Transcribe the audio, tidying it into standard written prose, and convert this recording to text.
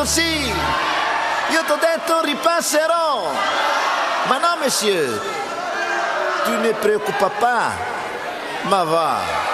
detto sì, io t'ho detto ripasserò. Ma no, monsieur, tu ne preoccupa pas, ma va.